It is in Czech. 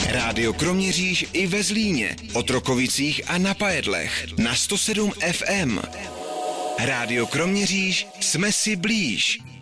Rádio Kroměříž i ve Zlíně, Otrokovicích a na Pajedlech na 107 FM. Rádio Kroměříž, jsme si blíž.